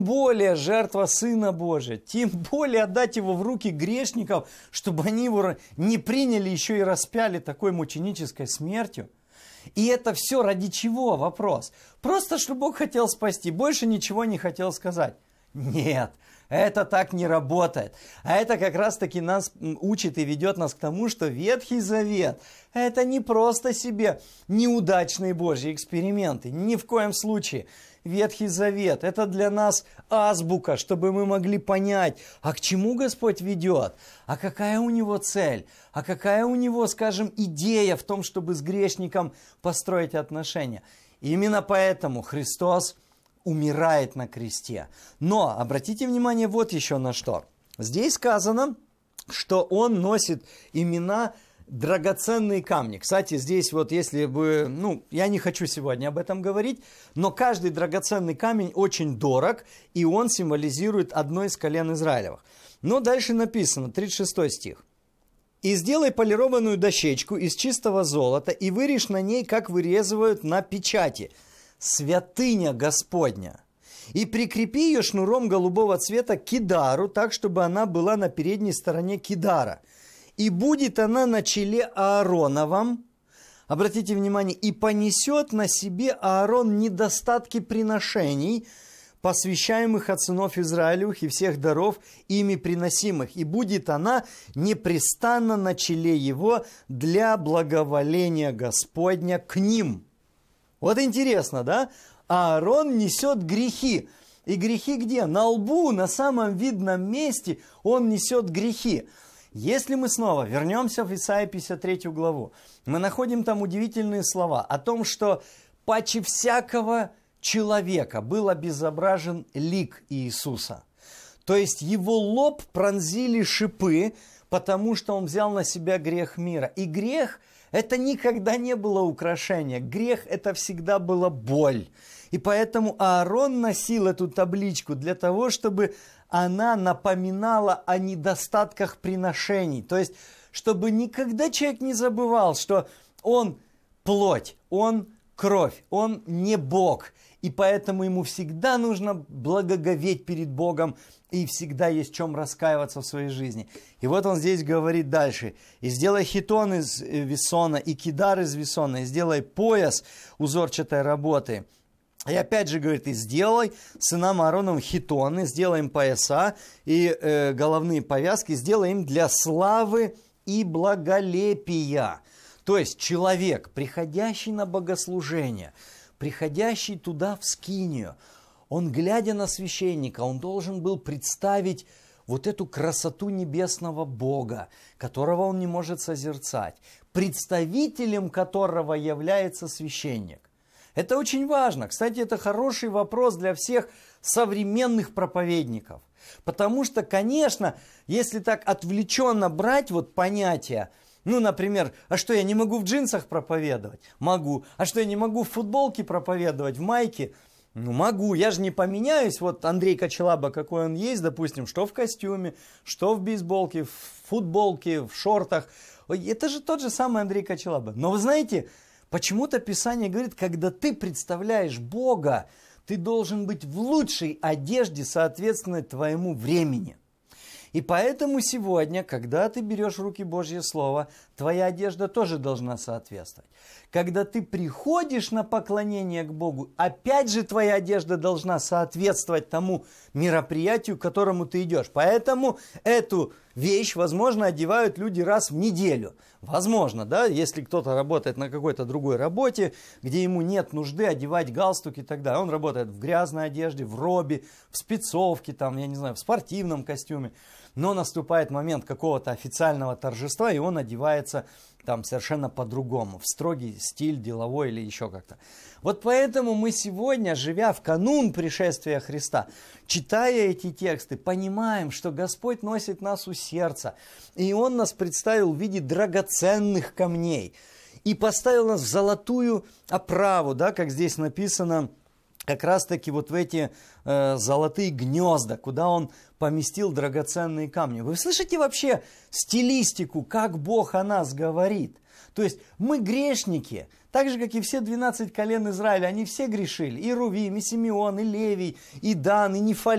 более жертва Сына Божия, тем более отдать его в руки грешников, чтобы они его не приняли еще и распяли такой мученической смертью. И это все ради чего? Вопрос. Просто, что Бог хотел спасти, больше ничего не хотел сказать. Нет, это так не работает. А это как раз-таки нас учит и ведет нас к тому, что Ветхий Завет – это не просто себе неудачные Божьи эксперименты. Ни в коем случае. Ветхий Завет – это для нас азбука, чтобы мы могли понять, а к чему Господь ведет, а какая у Него цель, а какая у Него, скажем, идея в том, чтобы с грешником построить отношения. И именно поэтому Христос умирает на кресте. Но обратите внимание вот еще на что. Здесь сказано, что Он носит имена драгоценные камни. Кстати, здесь вот если бы, я не хочу сегодня об этом говорить, но каждый драгоценный камень очень дорог, и он символизирует одно из колен Израилевых. Но дальше написано, 36 стих. «И сделай полированную дощечку из чистого золота, и вырежь на ней, как вырезывают на печати, святыня Господня. И прикрепи ее шнуром голубого цвета к кидару, так, чтобы она была на передней стороне кидара. И будет она на челе Аароновом». Обратите внимание, «и понесет на себе Аарон недостатки приношений, посвящаемых от сынов Израилевых и всех даров, ими приносимых. И будет она непрестанно на челе его для благоволения Господня к ним». Вот интересно, да? Аарон несет грехи. И грехи где? На лбу, на самом видном месте он несет грехи. Если мы снова вернемся в Исаию 53 главу, мы находим там удивительные слова о том, что паче всякого человека был обезображен лик Иисуса. То есть его лоб пронзили шипы, потому что он взял на себя грех мира. И грех – это никогда не было украшение. Грех – это всегда была боль. И поэтому Аарон носил эту табличку для того, чтобы она напоминала о недостатках приношений. То есть, чтобы никогда человек не забывал, что он плоть, он кровь, он не Бог. И поэтому ему всегда нужно благоговеть перед Богом, и всегда есть в чем раскаиваться в своей жизни. И вот он здесь говорит дальше. «И сделай хитон из весона, и кидар из весона, и сделай пояс узорчатой работы». И опять же говорит, и сделай сынам Аароновым хитоны, сделай им пояса и головные повязки, сделай им для славы и благолепия. То есть человек, приходящий на богослужение, приходящий туда в скинию, он, глядя на священника, он должен был представить вот эту красоту небесного Бога, которого он не может созерцать, представителем которого является священник. Это очень важно. Кстати, это хороший вопрос для всех современных проповедников. Потому что, конечно, если так отвлеченно брать вот понятие, например, а что, я не могу в джинсах проповедовать? Могу. А что, я не могу в футболке проповедовать, в майке? Могу. Я же не поменяюсь. Вот Андрей Кочелаба, какой он есть, допустим, что в костюме, что в бейсболке, в футболке, в шортах. Это же тот же самый Андрей Кочелаба. Но вы знаете, почему-то Писание говорит, когда ты представляешь Бога, ты должен быть в лучшей одежде, соответственно, твоему времени. И поэтому сегодня, когда ты берешь в руки Божье Слово, твоя одежда тоже должна соответствовать. Когда ты приходишь на поклонение к Богу, опять же твоя одежда должна соответствовать тому мероприятию, к которому ты идешь. Поэтому эту вещь, возможно, одевают люди раз в неделю. Возможно, да, если кто-то работает на какой-то другой работе, где ему нет нужды одевать галстук и так далее. Он работает в грязной одежде, в робе, в спецовке, в спортивном костюме. Но наступает момент какого-то официального торжества, и он одевается совершенно по-другому, в строгий стиль, деловой или еще как-то. Вот поэтому мы сегодня, живя в канун пришествия Христа, читая эти тексты, понимаем, что Господь носит нас у сердца, и Он нас представил в виде драгоценных камней, и поставил нас в золотую оправу, как здесь написано, как раз-таки вот в эти золотые гнезда, куда Он поместил драгоценные камни. Вы слышите вообще стилистику, как Бог о нас говорит? То есть мы грешники, так же, как и все 12 колен Израиля, они все грешили. И Рувим, и Симеон, и Левий, и Дан, и Нефалим.